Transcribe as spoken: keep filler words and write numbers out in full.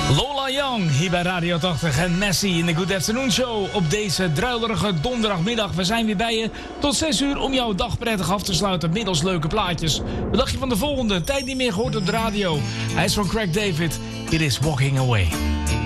Lola Young hier bij Radio tachtig en Messi in de Good Afternoon Show op deze druilerige donderdagmiddag. We zijn weer bij je tot zes uur om jouw dag prettig af te sluiten middels leuke plaatjes. Wat dacht je van de volgende? Tijd niet meer gehoord op de radio. Hij is van Craig David. It is Walking Away.